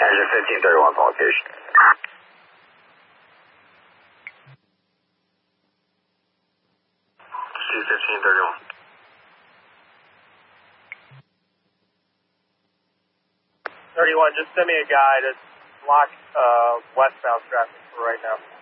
Engine 1531 location. C-1531. 31, just send me a guide. It's block westbound traffic for right now.